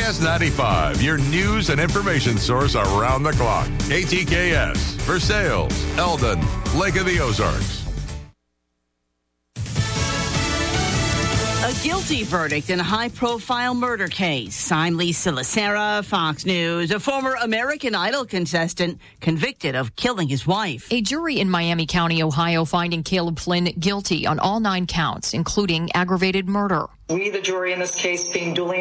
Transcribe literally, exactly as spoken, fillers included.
S ninety-five, your news and information source around the clock. K T K S, Versailles, Eldon, Lake of the Ozarks. A guilty verdict in a high-profile murder case. I'm Lisa Lacera, Fox News. A former American Idol contestant convicted of killing his wife. A jury in Miami County, Ohio, finding Caleb Flynn guilty on all nine counts, including aggravated murder. We, the jury in this case, being duly